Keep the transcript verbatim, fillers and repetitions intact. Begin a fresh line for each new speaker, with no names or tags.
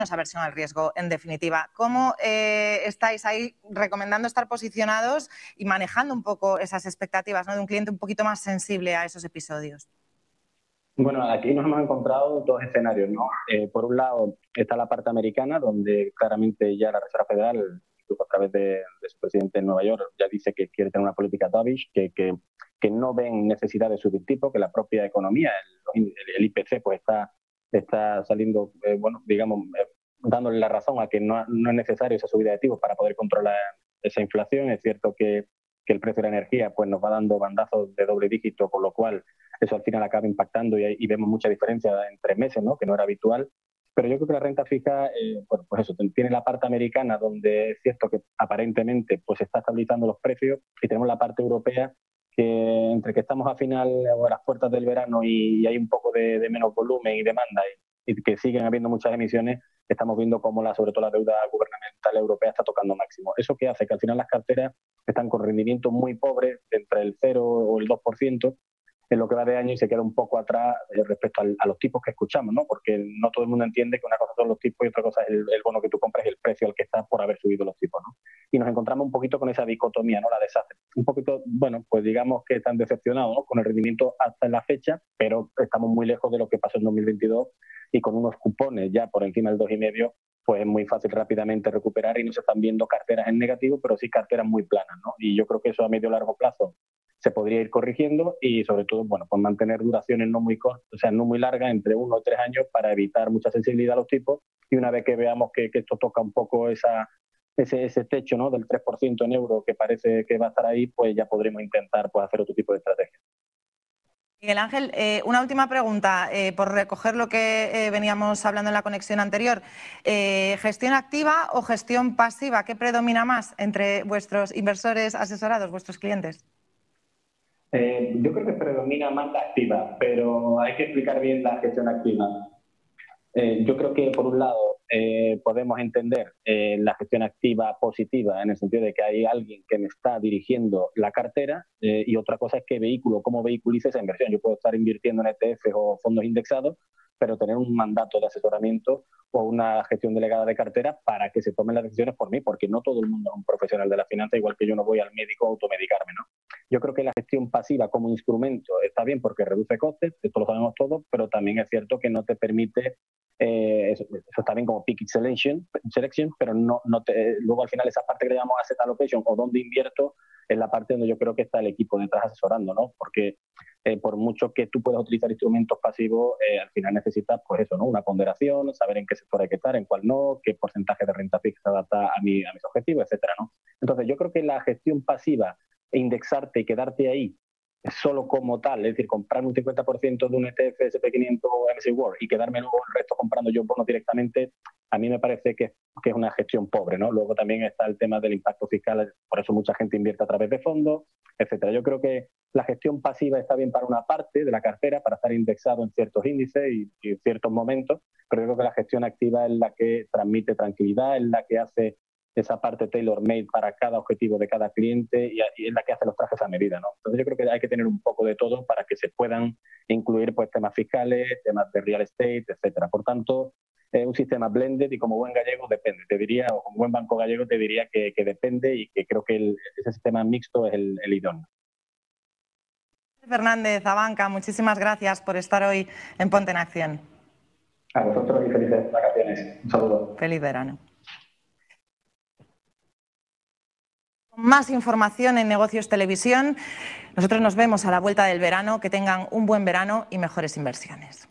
esa aversión al riesgo, en definitiva. ¿Cómo eh, estáis ahí recomendando estar posicionados y manejando un poco esas expectativas, ¿no?, de un cliente un poquito más sensible a esos episodios?
Bueno, aquí nos hemos encontrado dos escenarios, ¿no? Eh, por un lado está la parte americana, donde claramente ya la Reserva Federal, incluso a través de, de su presidente en Nueva York, ya dice que quiere tener una política dovish, que, que, que no ven necesidad de subir tipos, que la propia economía, el, el I P C, pues está, está saliendo, eh, bueno, digamos, eh, dándole la razón a que no, no es necesario esa subida de tipos para poder controlar esa inflación. Es cierto que, que el precio de la energía pues nos va dando bandazos de doble dígito, con lo cual eso al final acaba impactando y, y vemos mucha diferencia entre meses, ¿no?, que no era habitual. Pero yo creo que la renta fija, eh, bueno, pues eso, tiene la parte americana, donde es cierto que aparentemente pues está estabilizando los precios, y tenemos la parte europea, que entre que estamos a final o a las puertas del verano y, y hay un poco de, de menos volumen y demanda, y, y que siguen habiendo muchas emisiones, estamos viendo cómo la, sobre todo la deuda gubernamental europea está tocando máximo. ¿Eso qué hace? Que al final las carteras están con rendimientos muy pobres, entre el cero o el dos por ciento, en lo que va de año, y se queda un poco atrás eh, respecto al, a los tipos que escuchamos, ¿no? Porque no todo el mundo entiende que una cosa son los tipos y otra cosa es el, el bono que tú compras y el precio al que está por haber subido los tipos, ¿no? Y nos encontramos un poquito con esa dicotomía, ¿no?, la deshace. Un poquito, bueno, pues digamos que están decepcionados, ¿no?, con el rendimiento hasta la fecha, pero estamos muy lejos de lo que pasó en dos mil veintidós, y con unos cupones ya por encima del dos coma cinco, pues es muy fácil rápidamente recuperar, y no se están viendo carteras en negativo, pero sí carteras muy planas, ¿no? Y yo creo que eso a medio largo plazo se podría ir corrigiendo, y sobre todo, bueno, pues mantener duraciones no muy cortas, o sea, no muy largas, entre uno o tres años, para evitar mucha sensibilidad a los tipos, y una vez que veamos que, que esto toca un poco esa, ese, ese techo, ¿no?, del tres por ciento en euro, que parece que va a estar ahí, pues ya podremos intentar pues hacer otro tipo de estrategia.
Miguel Ángel, eh, una última pregunta, eh, por recoger lo que eh, veníamos hablando en la conexión anterior. Eh, ¿Gestión activa o gestión pasiva? ¿Qué predomina más entre vuestros inversores asesorados, vuestros clientes?
Eh, yo creo que predomina más la activa, pero hay que explicar bien la gestión activa. Eh, yo creo que, por un lado, eh, podemos entender eh, la gestión activa positiva, en el sentido de que hay alguien que me está dirigiendo la cartera, eh, y otra cosa es qué vehículo, cómo vehiculice esa inversión. Yo puedo estar invirtiendo en E T Fs o fondos indexados, pero tener un mandato de asesoramiento o una gestión delegada de cartera para que se tomen las decisiones por mí, porque no todo el mundo es un profesional de la finanza, igual que yo no voy al médico a automedicarme, ¿no? Yo creo que la gestión pasiva como instrumento está bien porque reduce costes, esto lo sabemos todos, pero también es cierto que no te permite, eh, eso, eso está bien como pick selection, selection pero no, no te, luego al final esa parte que le llamamos asset allocation, o dónde invierto, es la parte donde yo creo que está el equipo detrás asesorando, ¿no? Porque eh, por mucho que tú puedas utilizar instrumentos pasivos, eh, al final necesitas, pues eso, ¿no?, una ponderación, saber en qué sector hay que estar, en cuál no, qué porcentaje de renta fija se adapta a, mi, a mis objetivos, etcétera, ¿no? Entonces yo creo que la gestión pasiva e indexarte y quedarte ahí solo como tal, es decir, comprar un cincuenta por ciento de un E T F S and P quinientos o M S C I World y quedarme luego el resto comprando yo bonos directamente, a mí me parece que, que es una gestión pobre, ¿no? Luego también está el tema del impacto fiscal, por eso mucha gente invierte a través de fondos, etcétera. Yo creo que la gestión pasiva está bien para una parte de la cartera, para estar indexado en ciertos índices y, y en ciertos momentos, pero yo creo que la gestión activa es la que transmite tranquilidad, es la que hace esa parte tailor-made para cada objetivo de cada cliente, y, y es la que hace los trajes a medida, ¿no? Entonces yo creo que hay que tener un poco de todo para que se puedan incluir pues temas fiscales, temas de real estate, etcétera. Por tanto, eh, un sistema blended, y como buen gallego depende, te diría, o como buen banco gallego te diría que, que depende, y que creo que el, ese sistema mixto es el, el idóneo.
Fernández, Abanca, muchísimas gracias por estar hoy en Ponte en Acción.
A vosotros y felices vacaciones. Un saludo.
Feliz verano. Más información en Negocios Televisión. Nosotros nos vemos a la vuelta del verano. Que tengan un buen verano y mejores inversiones.